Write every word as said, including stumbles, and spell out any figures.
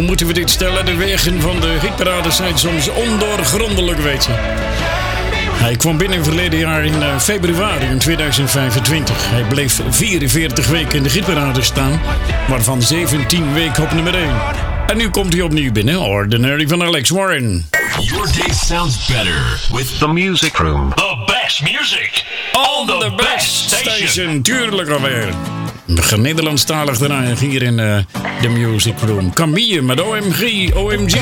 hoe moeten we dit stellen? De wegen van de hitparade zijn soms ondoorgrondelijk, weet je. Hij kwam binnen verleden jaar in uh, februari in tweeduizend vijfentwintig. Hij bleef vierenveertig weken in de hitparade staan, waarvan zeventien weken op nummer één. En nu komt hij opnieuw binnen, Ordinary van Alex Warren. Your day sounds better with the Music Room. The best music on the, the best station. station. Tuurlijk alweer. We gaan Nederlandstalig draaien hier in uh, de Music Room. Camille met O M G, O M G.